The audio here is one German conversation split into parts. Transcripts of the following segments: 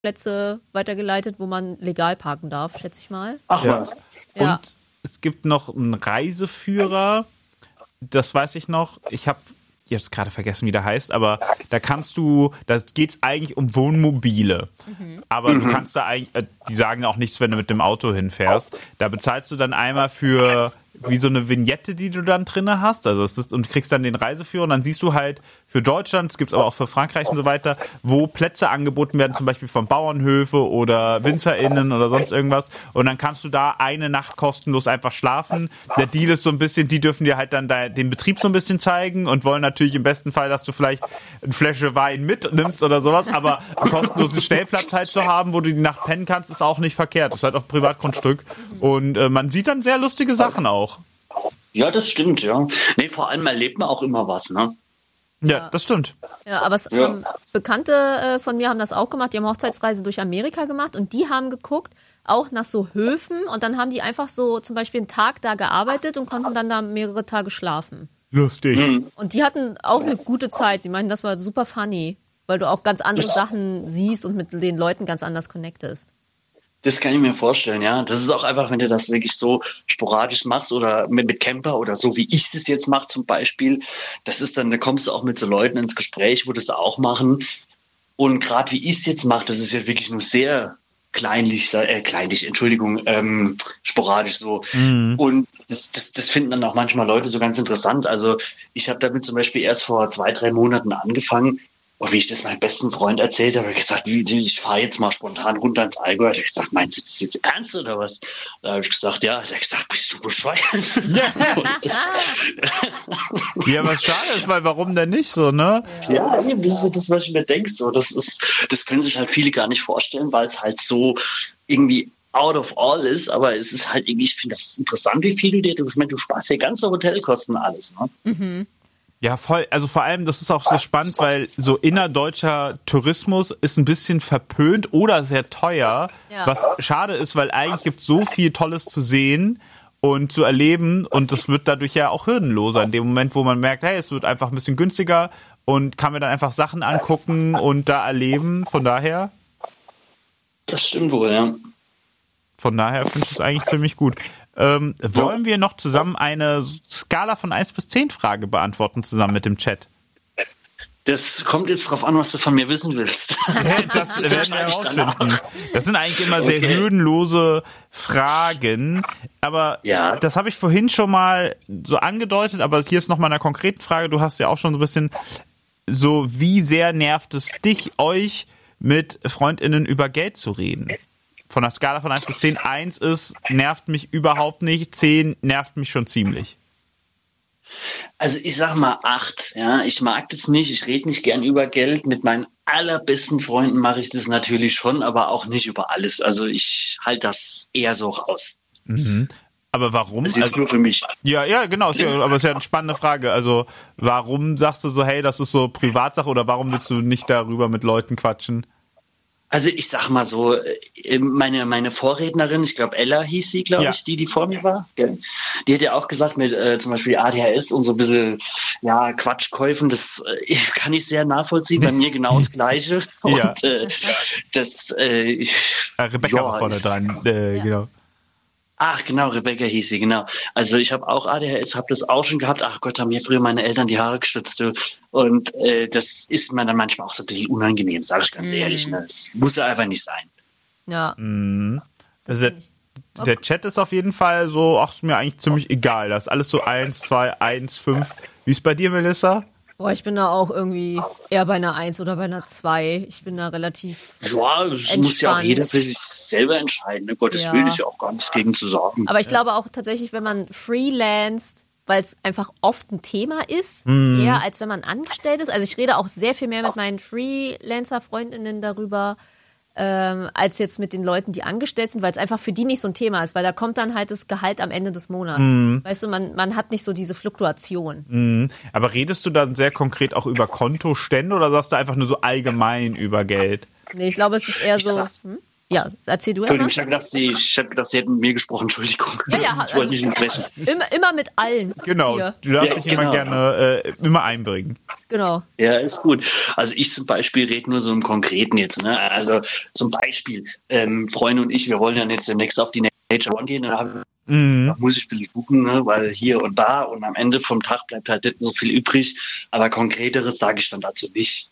Plätze weitergeleitet, wo man legal parken darf, schätze ich mal. Ach was. Ja. Und es gibt noch einen Reiseführer, das weiß ich noch. Ich habe jetzt gerade vergessen, wie der heißt, aber da geht's eigentlich um Wohnmobile. Aber du kannst da eigentlich, die sagen auch nichts, wenn du mit dem Auto hinfährst. Da bezahlst du dann einmal für wie so eine Vignette, die du dann drinne hast, also und kriegst dann den Reiseführer und dann siehst du halt für Deutschland, es gibt's aber auch für Frankreich und so weiter, wo Plätze angeboten werden, zum Beispiel von Bauernhöfe oder WinzerInnen oder sonst irgendwas und dann kannst du da eine Nacht kostenlos einfach schlafen. Der Deal ist so ein bisschen, die dürfen dir halt dann den Betrieb so ein bisschen zeigen und wollen natürlich im besten Fall, dass du vielleicht eine Flasche Wein mitnimmst oder sowas, aber einen kostenlosen Stellplatz halt zu haben, wo du die Nacht pennen kannst, ist auch nicht verkehrt. Das ist halt auf Privatgrundstück und man sieht dann sehr lustige Sachen auch. Ja, das stimmt, ja. Nee, vor allem erlebt man auch immer was, ne? Ja, das stimmt. Ja, aber Bekannte von mir haben das auch gemacht. Die haben Hochzeitsreise durch Amerika gemacht und die haben geguckt, auch nach so Höfen und dann haben die einfach so zum Beispiel einen Tag da gearbeitet und konnten dann da mehrere Tage schlafen. Lustig. Und die hatten auch eine gute Zeit. Sie meinten, das war super funny, weil du auch ganz andere Sachen siehst und mit den Leuten ganz anders connectest. Das kann ich mir vorstellen, ja. Das ist auch einfach, wenn du das wirklich so sporadisch machst oder mit Camper oder so, wie ich das jetzt mache zum Beispiel. Das ist dann, da kommst du auch mit so Leuten ins Gespräch, wo das auch machen. Und gerade wie ich es jetzt mache, das ist ja wirklich nur sehr sporadisch so. Und das finden dann auch manchmal Leute so ganz interessant. Also ich habe damit zum Beispiel erst vor 2-3 Monaten angefangen. Und wie ich das meinem besten Freund erzählt habe, habe ich gesagt, ich fahre jetzt mal spontan runter ins Allgäu. Da habe ich gesagt, meinst du das jetzt ernst oder was? Da habe ich gesagt, ja. Da habe ich gesagt, bist du bescheuert? Ja, was schade ist, weil warum denn nicht so, ne? Ja, eben, das ist das, was ich mir denke. So, das können sich halt viele gar nicht vorstellen, weil es halt so irgendwie out of all ist. Aber es ist halt irgendwie, ich finde das interessant, wie viel du sparst ja ganze Hotelkosten alles, ne? Mhm. Ja, voll. Also vor allem, das ist auch so spannend, weil so innerdeutscher Tourismus ist ein bisschen verpönt oder sehr teuer, was schade ist, weil eigentlich gibt es so viel Tolles zu sehen und zu erleben und das wird dadurch ja auch hürdenloser in dem Moment, wo man merkt, hey, es wird einfach ein bisschen günstiger und kann mir dann einfach Sachen angucken und da erleben. Von daher. Das stimmt wohl, ja. Von daher finde ich es eigentlich ziemlich gut. Wollen wir noch zusammen eine Skala von 1 bis 10 Frage beantworten, zusammen mit dem Chat? Das kommt jetzt drauf an, was du von mir wissen willst. Das werden wir herausfinden. Das sind eigentlich immer sehr hürdenlose Fragen, aber das habe ich vorhin schon mal so angedeutet, aber hier ist nochmal eine konkrete Frage. Du hast ja auch schon so ein bisschen so, wie sehr nervt es euch, mit FreundInnen über Geld zu reden? Von der Skala von 1 bis 10. 1 ist, nervt mich überhaupt nicht. 10 nervt mich schon ziemlich. Also ich sag mal 8. Ja, ich mag das nicht. Ich rede nicht gern über Geld. Mit meinen allerbesten Freunden mache ich das natürlich schon, aber auch nicht über alles. Also ich halte das eher so raus. Mhm. Aber warum? Das ist jetzt nur für mich. Ja, genau. Aber es ist ja eine spannende Frage. Also warum sagst du so, hey, das ist so Privatsache oder warum willst du nicht darüber mit Leuten quatschen? Also ich sag mal so, meine Vorrednerin, ich glaube Ella hieß sie, glaube ich, die vor mir war, gell? Die hat ja auch gesagt, mit zum Beispiel ADHS und so ein bisschen Quatschkäufen, das kann ich sehr nachvollziehen, bei mir genau das Gleiche. Und Rebecca war vorne dran, genau. Ach genau, Rebecca hieß sie, genau. Also ich habe auch ADHS, habe das auch schon gehabt. Ach Gott, haben mir früher meine Eltern die Haare gestutzt. Und das ist mir dann manchmal auch so ein bisschen unangenehm, sage ich ganz ehrlich. Ne? Das muss ja einfach nicht sein. Ja. Also der Chat ist auf jeden Fall so, ach, ist mir eigentlich ziemlich egal. Das ist alles so 1, 2, 1, 5. Wie ist bei dir, Melissa? Boah, ich bin da auch irgendwie eher bei einer 1 oder bei einer 2. Ich bin da relativ das muss ja auch jeder für sich selber entscheiden. Ne? Gottes Willen, ich auch gar nichts gegen zu sagen. Aber ich glaube auch tatsächlich, wenn man freelanced, weil es einfach oft ein Thema ist, eher als wenn man angestellt ist. Also ich rede auch sehr viel mehr mit meinen Freelancer-Freundinnen darüber, als jetzt mit den Leuten, die angestellt sind, weil es einfach für die nicht so ein Thema ist, weil da kommt dann halt das Gehalt am Ende des Monats. Weißt du, man hat nicht so diese Fluktuation. Aber redest du dann sehr konkret auch über Kontostände oder sagst du einfach nur so allgemein über Geld? Nee, ich glaube, es ist eher so... Ja, erzähl du Entschuldigung, erstmal. ich hab gedacht, Sie hätten mit mir gesprochen. Entschuldigung. Ja, Ich wollte nicht unterbrechen. immer mit allen. Genau, Hier. du darfst Ja, dich immer genau. gerne immer einbringen. Genau. Ja, ist gut. Also ich zum Beispiel rede nur so im Konkreten jetzt. Ne? Also zum Beispiel, Freunde und ich, wir wollen ja jetzt demnächst auf die Nature One gehen. Da muss ich ein bisschen gucken, ne? Weil hier und da und am Ende vom Tag bleibt halt nicht so viel übrig. Aber Konkreteres sage ich dann dazu nicht.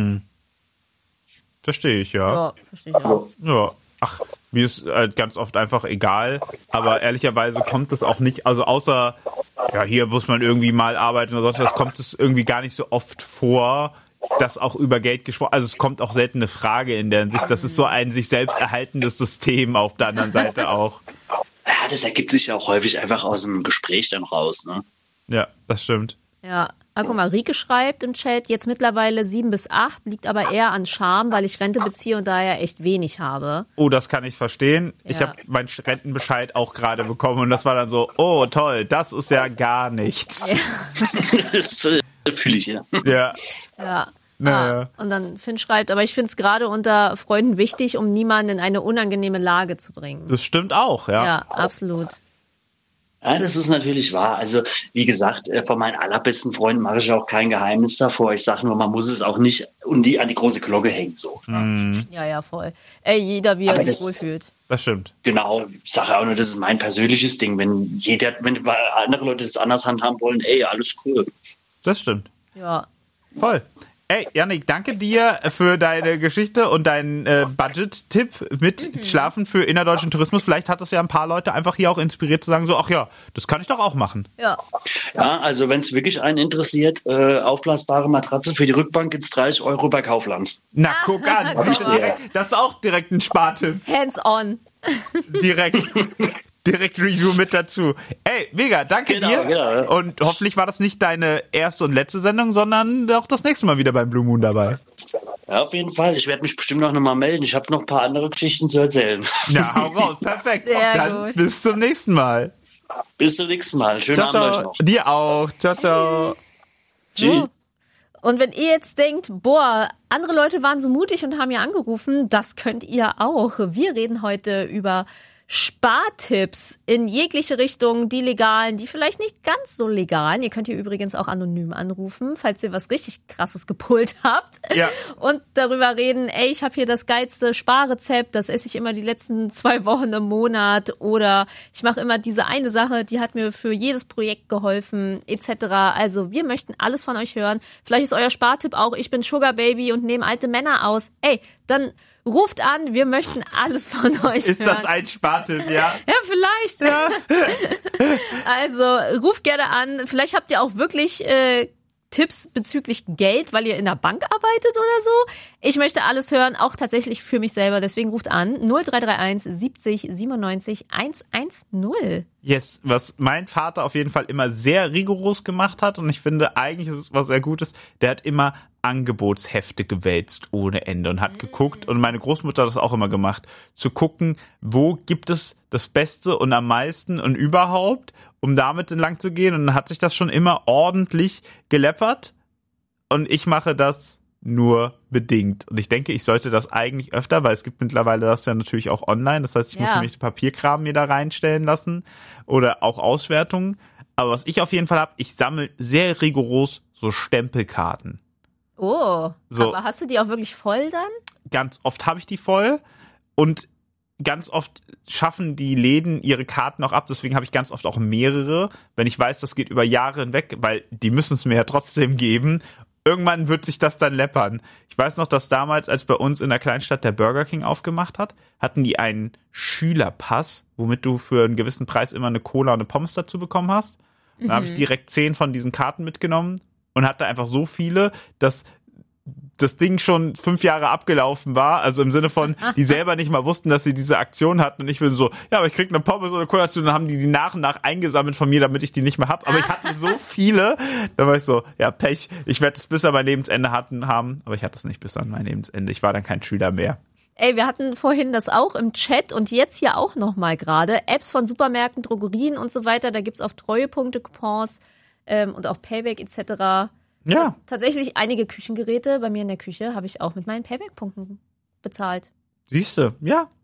Verstehe ich, ja. Ja, verstehe ich auch. Ja. Ach, mir ist halt ganz oft einfach egal, aber ehrlicherweise kommt es auch nicht, also außer, ja, hier muss man irgendwie mal arbeiten oder sonst was, kommt es irgendwie gar nicht so oft vor, dass auch über Geld gesprochen, also es kommt auch selten eine Frage in der Hinsicht, das ist so ein sich selbst erhaltendes System auf der anderen Seite auch. Ja, das ergibt sich ja auch häufig einfach aus dem Gespräch dann raus, ne? Ja, das stimmt. Ja, guck mal, Rike schreibt im Chat, jetzt mittlerweile 7 bis 8, liegt aber eher an Scham, weil ich Rente beziehe und daher echt wenig habe. Oh, das kann ich verstehen. Ja. Ich habe meinen Rentenbescheid auch gerade bekommen und das war dann so, oh toll, das ist ja gar nichts. Ja. Das fühle ich, ja. Ja. Ja. Naja. Und dann Finn schreibt, aber ich finde es gerade unter Freunden wichtig, um niemanden in eine unangenehme Lage zu bringen. Das stimmt auch, ja. Ja, absolut. Ja, das ist natürlich wahr. Also, wie gesagt, von meinen allerbesten Freunden mache ich auch kein Geheimnis davor. Ich sage nur, man muss es auch nicht an die große Glocke hängen. So. Ja, voll. Ey, jeder, wie er Aber sich das- wohlfühlt. Das stimmt. Genau, ich sage auch nur, das ist mein persönliches Ding. Wenn andere Leute das anders handhaben wollen, ey, alles cool. Das stimmt. Ja. Voll. Ey, Yannick, danke dir für deine Geschichte und deinen Budget-Tipp mit Schlafen für innerdeutschen Tourismus. Vielleicht hat das ja ein paar Leute einfach hier auch inspiriert zu sagen, so, ach ja, das kann ich doch auch machen. Ja. Ja, also wenn es wirklich einen interessiert, aufblasbare Matratze für die Rückbank gibt's 30 € bei Kaufland. Na, guck an. guck Siehst du mal. direkt, das ist auch direkt ein Spartipp. Hands on. Direkt Review mit dazu. Ey, mega, danke Genau, dir. genau. Und hoffentlich war das nicht deine erste und letzte Sendung, sondern auch das nächste Mal wieder beim Blue Moon dabei. Ja, auf jeden Fall. Ich werde mich bestimmt noch mal melden. Ich habe noch ein paar andere Geschichten zu erzählen. Ja, hau raus. Perfekt. Sehr Dann gut. bis zum nächsten Mal. Bis zum nächsten Mal. Schönen Ciao, Abend euch ciao. noch. Dir auch. Ciao, ciao. So. Und wenn ihr jetzt denkt, boah, andere Leute waren so mutig und haben ja angerufen, das könnt ihr auch. Wir reden heute über Spartipps in jegliche Richtung, die legalen, die vielleicht nicht ganz so legalen. Ihr könnt hier übrigens auch anonym anrufen, falls ihr was richtig Krasses gepult habt. Ja. Und darüber reden, ey, ich habe hier das geilste Sparrezept, das esse ich immer die letzten 2 Wochen im Monat. Oder ich mache immer diese eine Sache, die hat mir für jedes Projekt geholfen, etc. Also wir möchten alles von euch hören. Vielleicht ist euer Spartipp auch, ich bin Sugar Baby und nehme alte Männer aus. Ey, dann ruft an, wir möchten alles von euch Ist hören. das ein Spartipp, ja? Ja, vielleicht. Ja. Also ruft gerne an. Vielleicht habt ihr auch wirklich Tipps bezüglich Geld, weil ihr in der Bank arbeitet oder so. Ich möchte alles hören, auch tatsächlich für mich selber. Deswegen ruft an 0331 70 97 110. Yes, was mein Vater auf jeden Fall immer sehr rigoros gemacht hat und ich finde eigentlich ist es was sehr Gutes, der hat immer Angebotshefte gewälzt ohne Ende und hat geguckt und meine Großmutter hat das auch immer gemacht, zu gucken, wo gibt es das Beste und am meisten und überhaupt, um damit entlang zu gehen und dann hat sich das schon immer ordentlich geleppert und ich mache das nur bedingt. Und ich denke, ich sollte das eigentlich öfter, weil es gibt mittlerweile das ja natürlich auch online. Das heißt, ich muss nämlich Papierkram mir da reinstellen lassen oder auch Auswertungen. Aber was ich auf jeden Fall habe, ich sammle sehr rigoros so Stempelkarten. Oh, So. aber hast du die auch wirklich voll dann? Ganz oft habe ich die voll und ganz oft schaffen die Läden ihre Karten auch ab. Deswegen habe ich ganz oft auch mehrere, wenn ich weiß, das geht über Jahre hinweg, weil die müssen es mir ja trotzdem geben. Irgendwann wird sich das dann läppern. Ich weiß noch, dass damals, als bei uns in der Kleinstadt der Burger King aufgemacht hat, hatten die einen Schülerpass, womit du für einen gewissen Preis immer eine Cola und eine Pommes dazu bekommen hast. Da habe ich direkt 10 von diesen Karten mitgenommen und hatte einfach so viele, dass das Ding schon 5 Jahre abgelaufen war, also im Sinne von, die selber nicht mal wussten, dass sie diese Aktion hatten und ich bin so, ja, aber ich krieg eine Pommes oder eine Cola dazu und dann haben die nach und nach eingesammelt von mir, damit ich die nicht mehr hab, aber ich hatte so viele, da war ich so, ja, Pech, ich werde es bis an mein Lebensende haben, aber ich hatte es nicht bis an mein Lebensende, ich war dann kein Schüler mehr. Ey, wir hatten vorhin das auch im Chat und jetzt hier auch nochmal gerade. Apps von Supermärkten, Drogerien und so weiter, da gibt's auf Treuepunkte Coupons und auch Payback etc. Ja. Tatsächlich einige Küchengeräte bei mir in der Küche habe ich auch mit meinen Payback-Punkten bezahlt. Siehste, ja,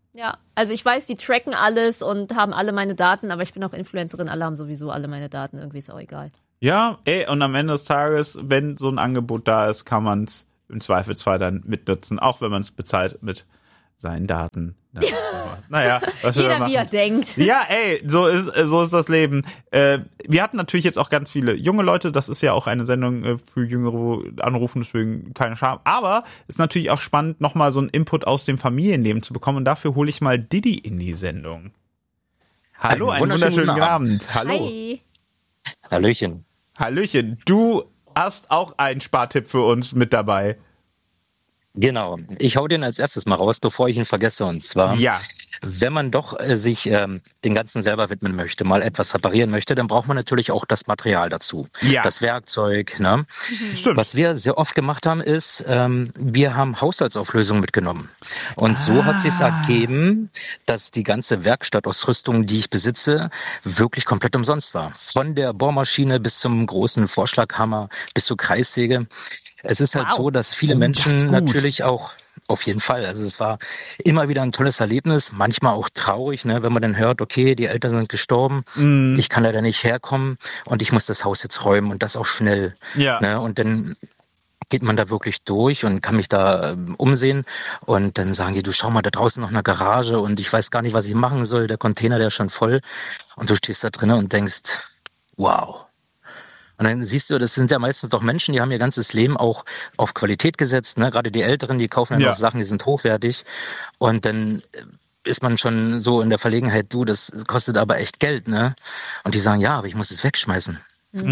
Ja, also ich weiß, die tracken alles und haben alle meine Daten, aber ich bin auch Influencerin, alle haben sowieso alle meine Daten, irgendwie ist auch egal. Ja, und am Ende des Tages, wenn so ein Angebot da ist, kann man es im Zweifelsfall dann mitnutzen, auch wenn man es bezahlt mit seinen Daten. Naja, was wir Jeder wie er denkt. Ja, so ist das Leben. Wir hatten natürlich jetzt auch ganz viele junge Leute. Das ist ja auch eine Sendung für Jüngere, wo anrufen, deswegen keine Scham. Aber ist natürlich auch spannend, nochmal so einen Input aus dem Familienleben zu bekommen. Und dafür hole ich mal Didi in die Sendung. Hallo, einen wunderschönen guten Abend. Hallo. Hi. Hallöchen. Hallöchen. Du hast auch einen Spartipp für uns mit dabei. Genau. Ich hau den als erstes mal raus, bevor ich ihn vergesse. Und zwar, wenn man doch sich den Ganzen selber widmen möchte, mal etwas reparieren möchte, dann braucht man natürlich auch das Material dazu. Ja. Das Werkzeug. Ne? Stimmt. Was wir sehr oft gemacht haben, ist, wir haben Haushaltsauflösung mitgenommen. Und so hat sich ergeben, dass die ganze Werkstattausrüstung, die ich besitze, wirklich komplett umsonst war. Von der Bohrmaschine bis zum großen Vorschlaghammer bis zur Kreissäge. Es ist halt so, dass viele Menschen natürlich auch, auf jeden Fall, also es war immer wieder ein tolles Erlebnis, manchmal auch traurig, ne, wenn man dann hört, okay, die Eltern sind gestorben, ich kann leider nicht herkommen und ich muss das Haus jetzt räumen und das auch schnell. Ja. Ne, und dann geht man da wirklich durch und kann mich da umsehen und dann sagen die, du schau mal, da draußen noch eine Garage und ich weiß gar nicht, was ich machen soll, der Container, der ist schon voll und du stehst da drinnen und denkst, wow. Und dann siehst du, das sind ja meistens doch Menschen, die haben ihr ganzes Leben auch auf Qualität gesetzt. Ne? Gerade die Älteren, die kaufen ja noch Sachen, die sind hochwertig. Und dann ist man schon so in der Verlegenheit, du, das kostet aber echt Geld. Ne? Und die sagen, ja, aber ich muss es wegschmeißen.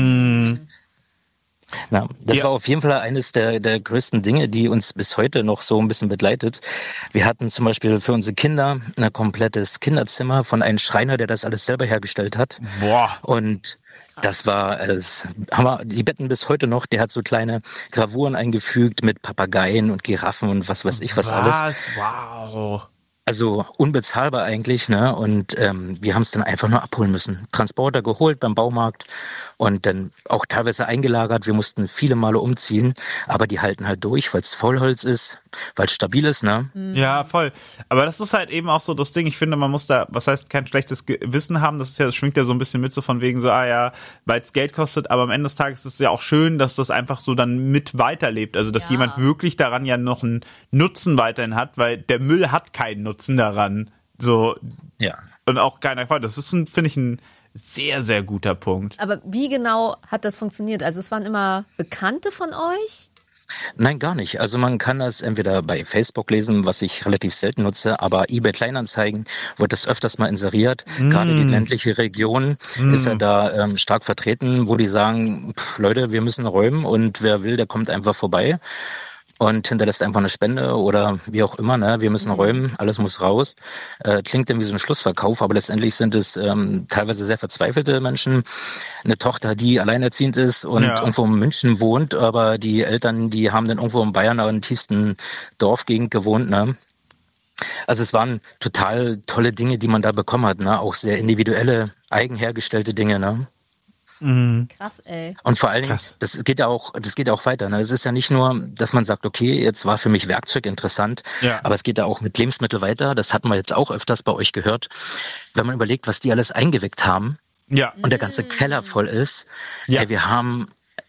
Na, das war auf jeden Fall eines der größten Dinge, die uns bis heute noch so ein bisschen begleitet. Wir hatten zum Beispiel für unsere Kinder ein komplettes Kinderzimmer von einem Schreiner, der das alles selber hergestellt hat. Boah. Und das war, haben wir die Betten bis heute noch, der hat so kleine Gravuren eingefügt mit Papageien und Giraffen und was weiß ich was alles. Wow. Also unbezahlbar eigentlich, ne? Und wir haben es dann einfach nur abholen müssen. Transporter geholt beim Baumarkt und dann auch teilweise eingelagert. Wir mussten viele Male umziehen, aber die halten halt durch, weil es Vollholz ist, weil es stabil ist, ne? Ja, voll. Aber das ist halt eben auch so das Ding. Ich finde, man muss da, was heißt kein schlechtes Gewissen haben. Das schwingt ja so ein bisschen mit so von wegen so, weil es Geld kostet. Aber am Ende des Tages ist es ja auch schön, dass das einfach so dann mit weiterlebt. Also, dass jemand wirklich daran ja noch einen Nutzen weiterhin hat, weil der Müll hat keinen Nutzen daran. So. Ja. Und auch keiner Freude. Das ist, finde ich, ein sehr, sehr guter Punkt. Aber wie genau hat das funktioniert? Also es waren immer Bekannte von euch? Nein, gar nicht. Also man kann das entweder bei Facebook lesen, was ich relativ selten nutze, aber eBay Kleinanzeigen wird das öfters mal inseriert. Gerade die ländliche Region ist ja da stark vertreten, wo die sagen, Leute, wir müssen räumen und wer will, der kommt einfach vorbei und hinterlässt einfach eine Spende oder wie auch immer, ne? Wir müssen räumen, alles muss raus. Klingt dann wie so ein Schlussverkauf, aber letztendlich sind es teilweise sehr verzweifelte Menschen. Eine Tochter, die alleinerziehend ist und irgendwo in München wohnt, aber die Eltern, die haben dann irgendwo in Bayern in der tiefsten Dorfgegend gewohnt, ne? Also es waren total tolle Dinge, die man da bekommen hat, ne? Auch sehr individuelle, eigenhergestellte Dinge, ne? Krass, ey. Und vor allen Dingen, das geht ja auch weiter. Ne? Es ist ja nicht nur, dass man sagt, okay, jetzt war für mich Werkzeug interessant, aber es geht ja auch mit Lebensmittel weiter. Das hatten wir jetzt auch öfters bei euch gehört. Wenn man überlegt, was die alles eingeweckt haben und der ganze Keller voll ist, ey, wir haben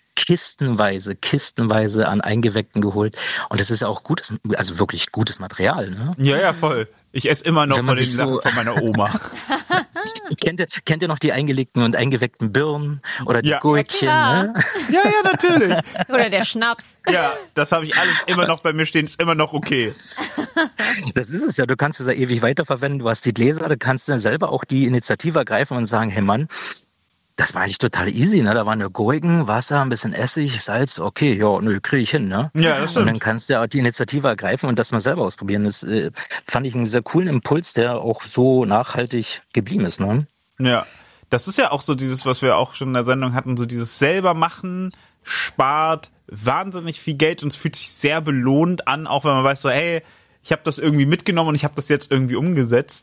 kistenweise an Eingeweckten geholt. Und das ist ja auch gutes, also wirklich gutes Material. Ne? Ja, voll. Ich esse immer noch von den Sachen von meiner Oma. Kennt ihr noch die eingelegten und eingeweckten Birnen oder die Gurkchen? Ne? Ja, natürlich. Oder der Schnaps. Ja, das habe ich alles immer noch bei mir stehen, ist immer noch okay. Das ist es ja, du kannst es ja ewig weiterverwenden. Du hast die Gläser, du kannst dann selber auch die Initiative ergreifen und sagen, hey Mann, das war eigentlich total easy, ne? Da waren nur Gurken, Wasser, ein bisschen Essig, Salz, okay, kriege ich hin, ne? Ja, das stimmt. Und dann kannst du ja auch die Initiative ergreifen und das mal selber ausprobieren. Das fand ich einen sehr coolen Impuls, der auch so nachhaltig geblieben ist, ne? Ja, das ist ja auch so dieses, was wir auch schon in der Sendung hatten, so dieses selber machen, spart wahnsinnig viel Geld und es fühlt sich sehr belohnt an, auch wenn man weiß so, hey, ich habe das irgendwie mitgenommen und ich habe das jetzt irgendwie umgesetzt.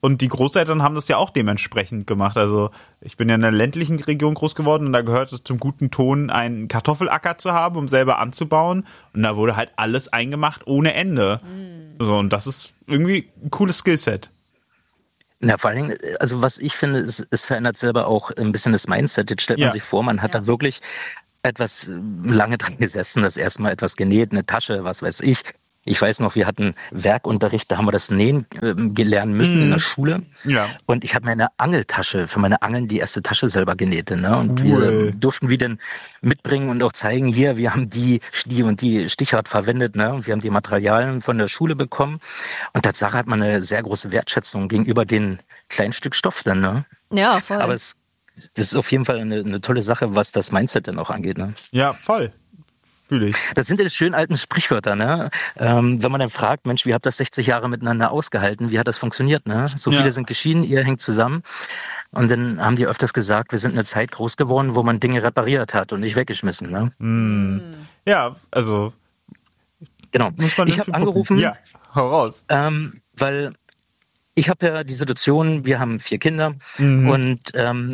Und die Großeltern haben das ja auch dementsprechend gemacht. Also ich bin ja in einer ländlichen Region groß geworden und da gehört es zum guten Ton, einen Kartoffelacker zu haben, um selber anzubauen. Und da wurde halt alles eingemacht ohne Ende. So, und das ist irgendwie ein cooles Skillset. Na, vor allen Dingen, also was ich finde, es verändert selber auch ein bisschen das Mindset. Jetzt stellt man sich vor, man hat da wirklich etwas lange dran gesessen, das erstmal etwas genäht, eine Tasche, was weiß ich. Ich weiß noch, wir hatten Werkunterricht, da haben wir das Nähen lernen müssen in der Schule. Ja. Und ich habe meine Angeltasche, für meine Angeln die erste Tasche selber genäht. Ne? Und wir durften die dann mitbringen und auch zeigen, hier, wir haben die und die Stichart verwendet. Ne? Und wir haben die Materialien von der Schule bekommen. Und Tatsache hat man eine sehr große Wertschätzung gegenüber den kleinen Stück Stoff dann. Ne? Ja, voll. Aber das ist auf jeden Fall eine tolle Sache, was das Mindset dann auch angeht. Ne? Ja, voll. Das sind ja die schönen alten Sprichwörter, ne? Wenn man dann fragt, Mensch, wie habt ihr das 60 Jahre miteinander ausgehalten? Wie hat das funktioniert, ne? So viele sind geschieden, ihr hängt zusammen. Und dann haben die öfters gesagt, wir sind in einer Zeit groß geworden, wo man Dinge repariert hat und nicht weggeschmissen, ne? Ja, also. Genau. Ich habe angerufen. Ja, hau raus. Weil ich habe ja die Situation, wir haben 4 Kinder und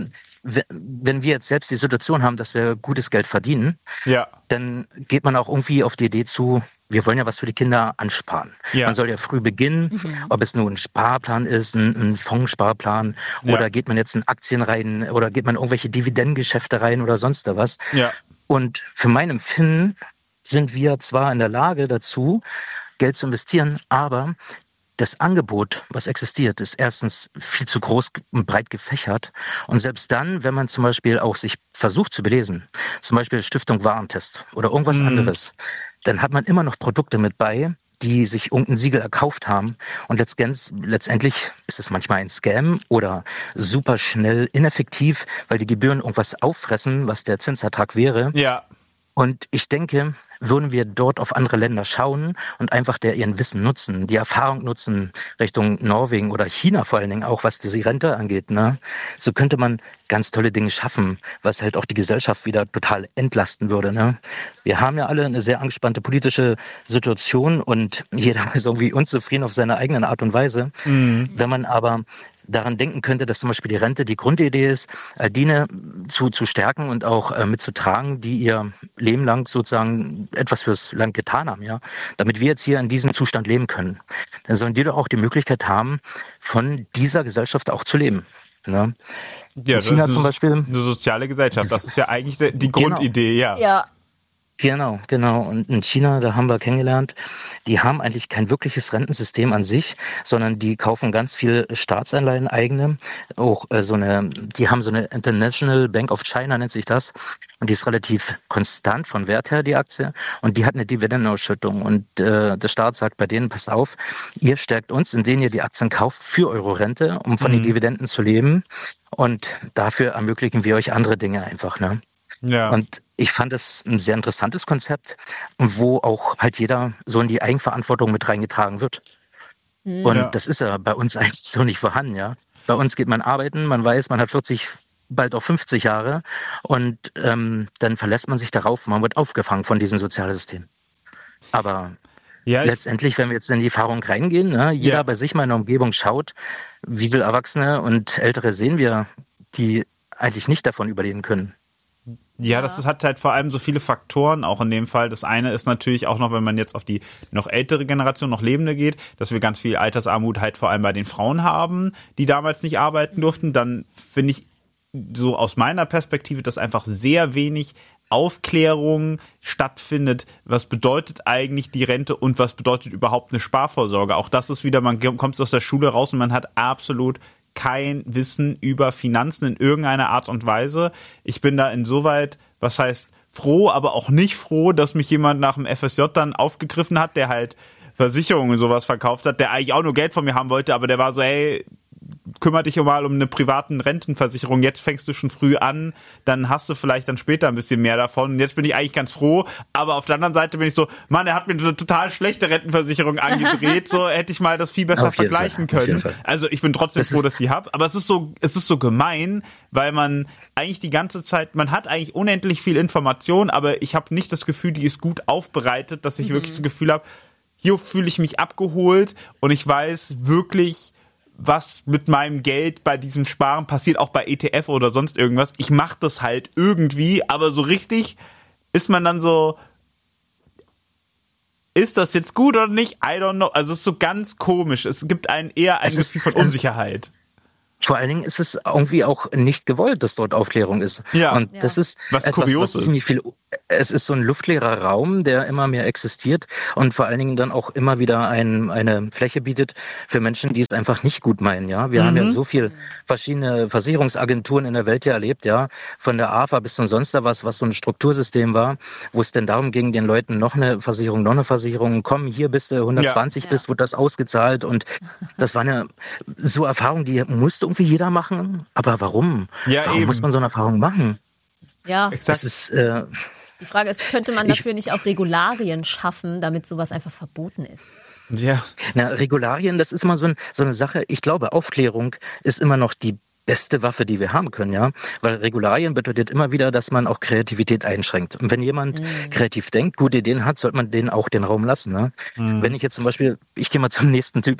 wenn wir jetzt selbst die Situation haben, dass wir gutes Geld verdienen, dann geht man auch irgendwie auf die Idee zu, wir wollen ja was für die Kinder ansparen. Man soll ja früh beginnen, ob es nur ein Sparplan ist, ein Fondssparplan oder geht man jetzt in Aktien rein oder geht man in irgendwelche Dividendengeschäfte rein oder sonst was. Ja. Und für mein Empfinden sind wir zwar in der Lage dazu, Geld zu investieren, aber das Angebot, was existiert, ist erstens viel zu groß und breit gefächert. Und selbst dann, wenn man zum Beispiel auch sich versucht zu belesen, zum Beispiel Stiftung Warentest oder irgendwas anderes, dann hat man immer noch Produkte mit bei, die sich irgendein Siegel erkauft haben. Und letztendlich ist es manchmal ein Scam oder super schnell ineffektiv, weil die Gebühren irgendwas auffressen, was der Zinsertrag wäre. Ja. Und ich denke, würden wir dort auf andere Länder schauen und einfach ihren Wissen nutzen, die Erfahrung nutzen Richtung Norwegen oder China vor allen Dingen auch, was diese Rente angeht, ne? So könnte man ganz tolle Dinge schaffen, was halt auch die Gesellschaft wieder total entlasten würde, ne? Wir haben ja alle eine sehr angespannte politische Situation und jeder ist irgendwie unzufrieden auf seine eigene Art und Weise. Wenn man aber daran denken könnte, dass zum Beispiel die Rente die Grundidee ist, Diener zu stärken und auch mitzutragen, die ihr Leben lang sozusagen etwas fürs Land getan haben, ja, damit wir jetzt hier in diesem Zustand leben können. Dann sollen die doch auch die Möglichkeit haben, von dieser Gesellschaft auch zu leben. Ne? Ja, China das ist zum Beispiel eine soziale Gesellschaft. Das ist ja eigentlich die Grundidee, ja. Genau. Und in China, da haben wir kennengelernt, die haben eigentlich kein wirkliches Rentensystem an sich, sondern die kaufen ganz viel Staatsanleihen eigene. Auch die haben so eine International Bank of China, nennt sich das. Und die ist relativ konstant von Wert her, die Aktie. Und die hat eine Dividendenausschüttung. Und der Staat sagt bei denen, passt auf, ihr stärkt uns, indem ihr die Aktien kauft für eure Rente, um von den Dividenden zu leben. Und dafür ermöglichen wir euch andere Dinge einfach, ne? Ja. Und ich fand es ein sehr interessantes Konzept, wo auch halt jeder so in die Eigenverantwortung mit reingetragen wird. Und das ist ja bei uns eigentlich so nicht vorhanden, ja. Bei uns geht man arbeiten, man weiß, man hat 40, bald auch 50 Jahre und dann verlässt man sich darauf, man wird aufgefangen von diesem Sozialsystem. Aber letztendlich, wenn wir jetzt in die Erfahrung reingehen, ne, jeder bei sich mal in der Umgebung schaut, wie viele Erwachsene und Ältere sehen wir, die eigentlich nicht davon überleben können. Ja, das hat halt vor allem so viele Faktoren auch in dem Fall. Das eine ist natürlich auch noch, wenn man jetzt auf die noch ältere Generation, noch Lebende geht, dass wir ganz viel Altersarmut halt vor allem bei den Frauen haben, die damals nicht arbeiten durften. Dann finde ich so aus meiner Perspektive, dass einfach sehr wenig Aufklärung stattfindet. Was bedeutet eigentlich die Rente und was bedeutet überhaupt eine Sparvorsorge? Auch das ist wieder, man kommt aus der Schule raus und man hat absolut kein Wissen über Finanzen in irgendeiner Art und Weise. Ich bin da insoweit, was heißt froh, aber auch nicht froh, dass mich jemand nach dem FSJ dann aufgegriffen hat, der halt Versicherungen und sowas verkauft hat, der eigentlich auch nur Geld von mir haben wollte, aber der war so, hey, kümmere dich mal um eine privaten Rentenversicherung, jetzt fängst du schon früh an, dann hast du vielleicht dann später ein bisschen mehr davon und jetzt bin ich eigentlich ganz froh, aber auf der anderen Seite bin ich so, Mann, er hat mir eine total schlechte Rentenversicherung angedreht, so hätte ich mal das viel besser vergleichen können. Also ich bin trotzdem froh, dass ich die habe, aber es ist so gemein, weil man eigentlich die ganze Zeit, man hat eigentlich unendlich viel Information, aber ich habe nicht das Gefühl, die ist gut aufbereitet, dass ich wirklich das Gefühl habe, hier fühle ich mich abgeholt und ich weiß wirklich, was mit meinem Geld bei diesem Sparen passiert, auch bei ETF oder sonst irgendwas. Ich mache das halt irgendwie, aber so richtig ist man dann so, ist das jetzt gut oder nicht? I don't know. Also es ist so ganz komisch. Es gibt eher ein Gefühl von Unsicherheit. Vor allen Dingen ist es irgendwie auch nicht gewollt, dass dort Aufklärung ist. Ja. Und das ist was etwas, kurios was ziemlich viel. Es ist so ein luftleerer Raum, der immer mehr existiert und vor allen Dingen dann auch immer wieder eine Fläche bietet für Menschen, die es einfach nicht gut meinen. Ja, wir haben ja so viel verschiedene Versicherungsagenturen in der Welt ja erlebt, ja, von der AFA bis zum sonst was so ein Struktursystem war, wo es denn darum ging, den Leuten noch eine Versicherung, komm, hier bist du 120 bist, wird das ausgezahlt und das war eine so Erfahrung, die musste irgendwie jeder machen. Aber warum? Ja, warum muss man so eine Erfahrung machen? Ja, exakt. Das ist, die Frage ist, könnte man dafür nicht auch Regularien schaffen, damit sowas einfach verboten ist? Ja. Na, Regularien, das ist immer so eine Sache. Ich glaube, Aufklärung ist immer noch die beste Waffe, die wir haben können, ja. Weil Regularien bedeutet immer wieder, dass man auch Kreativität einschränkt. Und wenn jemand kreativ denkt, gute Ideen hat, sollte man denen auch den Raum lassen. Ne? Wenn ich jetzt zum Beispiel, ich gehe mal zum nächsten Tipp,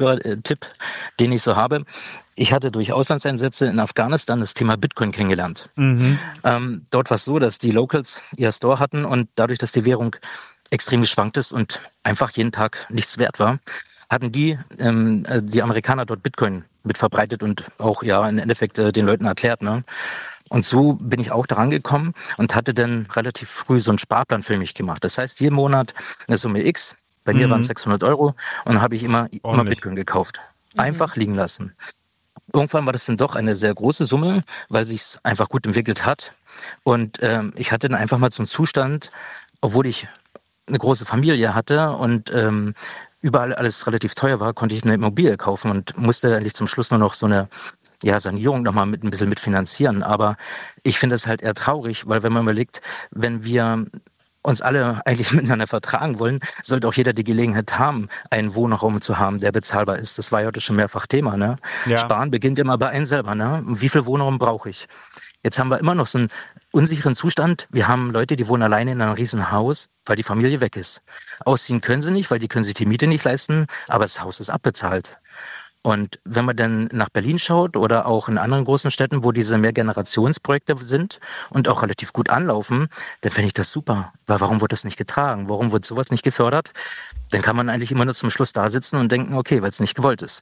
den ich so habe. Ich hatte durch Auslandseinsätze in Afghanistan das Thema Bitcoin kennengelernt. Dort war es so, dass die Locals ihr Store hatten und dadurch, dass die Währung extrem geschwankt ist und einfach jeden Tag nichts wert war, hatten die Amerikaner dort Bitcoin mit verbreitet und auch ja im Endeffekt den Leuten erklärt. Ne? Und so bin ich auch daran gekommen und hatte dann relativ früh so einen Sparplan für mich gemacht. Das heißt, jeden Monat eine Summe X, bei mir waren es 600 € und dann habe ich immer Bitcoin gekauft. Einfach liegen lassen. Irgendwann war das dann doch eine sehr große Summe, weil sich es einfach gut entwickelt hat. Und ich hatte dann einfach mal so einen Zustand, obwohl ich eine große Familie hatte und überall alles relativ teuer war, konnte ich eine Immobilie kaufen und musste eigentlich zum Schluss nur noch so eine Sanierung nochmal ein bisschen mitfinanzieren. Aber ich finde es halt eher traurig, weil wenn man überlegt, wenn wir uns alle eigentlich miteinander vertragen wollen, sollte auch jeder die Gelegenheit haben, einen Wohnraum zu haben, der bezahlbar ist. Das war ja heute schon mehrfach Thema. Ne? Ja. Sparen beginnt immer bei einem selber. Ne? Wie viel Wohnraum brauche ich? Jetzt haben wir immer noch so einen unsicheren Zustand. Wir haben Leute, die wohnen alleine in einem riesen Haus, weil die Familie weg ist. Ausziehen können sie nicht, weil die können sich die Miete nicht leisten, aber das Haus ist abbezahlt. Und wenn man dann nach Berlin schaut oder auch in anderen großen Städten, wo diese Mehrgenerationsprojekte sind und auch relativ gut anlaufen, dann fände ich das super. Weil warum wird das nicht getragen? Warum wird sowas nicht gefördert? Dann kann man eigentlich immer nur zum Schluss da sitzen und denken, okay, weil es nicht gewollt ist.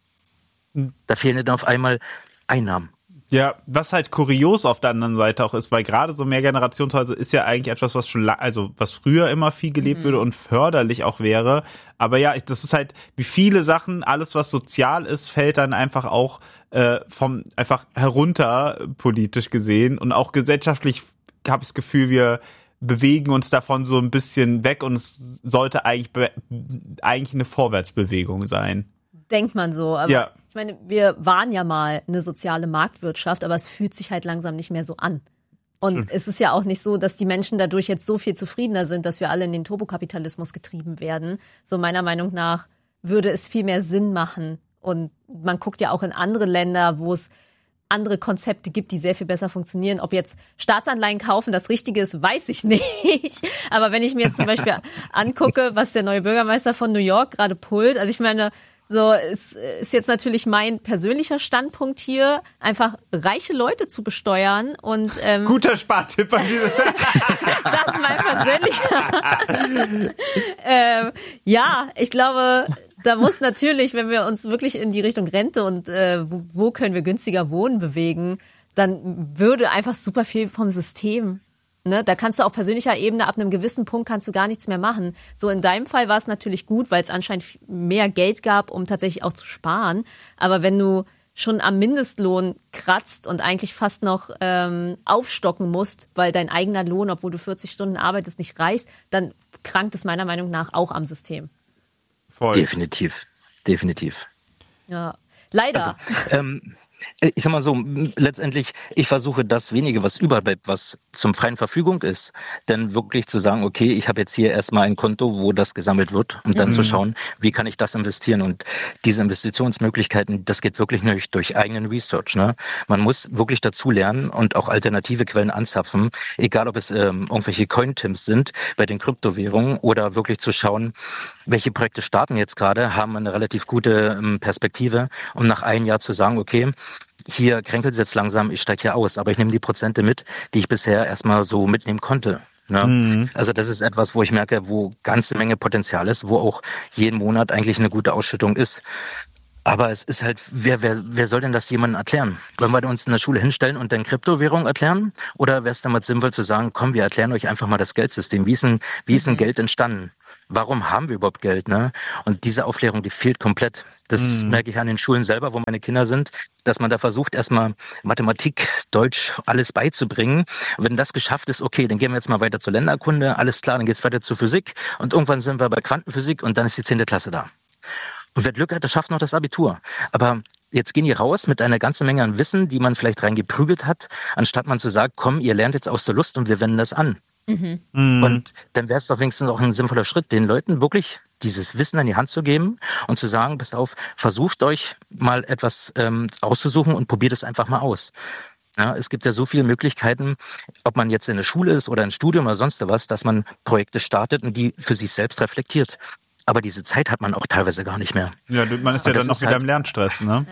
Da fehlen dann auf einmal Einnahmen. Ja, was halt kurios auf der anderen Seite auch ist, weil gerade so Mehrgenerationshäuser ist ja eigentlich etwas, was schon was früher immer viel gelebt würde und förderlich auch wäre. Aber ja, das ist halt, wie viele Sachen, alles was sozial ist, fällt dann einfach auch einfach herunter, politisch gesehen. Und auch gesellschaftlich habe ich das Gefühl, wir bewegen uns davon so ein bisschen weg und es sollte eigentlich eine Vorwärtsbewegung sein. Denkt man so, aber ich meine, wir waren ja mal eine soziale Marktwirtschaft, aber es fühlt sich halt langsam nicht mehr so an. Und es ist ja auch nicht so, dass die Menschen dadurch jetzt so viel zufriedener sind, dass wir alle in den Turbokapitalismus getrieben werden. So meiner Meinung nach würde es viel mehr Sinn machen. Und man guckt ja auch in andere Länder, wo es andere Konzepte gibt, die sehr viel besser funktionieren. Ob jetzt Staatsanleihen kaufen das Richtige ist, weiß ich nicht. Aber wenn ich mir jetzt zum Beispiel angucke, was der neue Bürgermeister von New York gerade pullt, also ich meine, so, es ist jetzt natürlich mein persönlicher Standpunkt hier, einfach reiche Leute zu besteuern und guter Spartipp an dieser Stelle. Das ist mein persönlicher. Ja, ich glaube, da muss natürlich, wenn wir uns wirklich in die Richtung Rente und wo können wir günstiger wohnen bewegen, dann würde einfach super viel vom System. Ne, da kannst du auf persönlicher Ebene ab einem gewissen Punkt kannst du gar nichts mehr machen. So in deinem Fall war es natürlich gut, weil es anscheinend mehr Geld gab, um tatsächlich auch zu sparen. Aber wenn du schon am Mindestlohn kratzt und eigentlich fast noch aufstocken musst, weil dein eigener Lohn, obwohl du 40 Stunden arbeitest, nicht reicht, dann krankt es meiner Meinung nach auch am System. Voll. Definitiv. Ja, leider. Also, Ich sag mal so, letztendlich, ich versuche das wenige, was überall bleibt, was zum freien Verfügung ist, dann wirklich zu sagen, okay, ich habe jetzt hier erstmal ein Konto, wo das gesammelt wird und dann zu schauen, wie kann ich das investieren, und diese Investitionsmöglichkeiten, das geht wirklich nur durch eigenen Research, ne? Man muss wirklich dazu lernen und auch alternative Quellen anzapfen, egal ob es irgendwelche Cointims sind bei den Kryptowährungen oder wirklich zu schauen, welche Projekte starten jetzt gerade, haben eine relativ gute Perspektive, um nach einem Jahr zu sagen, okay, hier kränkelt es jetzt langsam, ich steige hier aus, aber ich nehme die Prozente mit, die ich bisher erstmal so mitnehmen konnte. Ne? Also das ist etwas, wo ich merke, wo ganze Menge Potenzial ist, wo auch jeden Monat eigentlich eine gute Ausschüttung ist. Aber es ist halt, wer soll denn das jemandem erklären? Wollen wir uns in der Schule hinstellen und dann Kryptowährung erklären? Oder wäre es damals sinnvoll zu sagen, komm, wir erklären euch einfach mal das Geldsystem. Wie ist denn Geld entstanden? Warum haben wir überhaupt Geld? Ne? Und diese Aufklärung, die fehlt komplett. Das merke ich an den Schulen selber, wo meine Kinder sind, dass man da versucht, erstmal Mathematik, Deutsch, alles beizubringen. Und wenn das geschafft ist, okay, dann gehen wir jetzt mal weiter zur Länderkunde, alles klar, dann geht's weiter zur Physik und irgendwann sind wir bei Quantenphysik und dann ist die 10. Klasse da. Und wer Glück hat, der schafft noch das Abitur. Aber jetzt gehen die raus mit einer ganzen Menge an Wissen, die man vielleicht reingeprügelt hat, anstatt man zu sagen, komm, ihr lernt jetzt aus der Lust und wir wenden das an. Und dann wäre es doch wenigstens auch ein sinnvoller Schritt, den Leuten wirklich dieses Wissen an die Hand zu geben und zu sagen, passt auf, versucht euch mal etwas auszusuchen und probiert es einfach mal aus. Ja, es gibt ja so viele Möglichkeiten, ob man jetzt in der Schule ist oder ein Studium oder sonst was, dass man Projekte startet und die für sich selbst reflektiert. Aber diese Zeit hat man auch teilweise gar nicht mehr. Ja, man ist ja dann noch wieder im Lernstress, ne?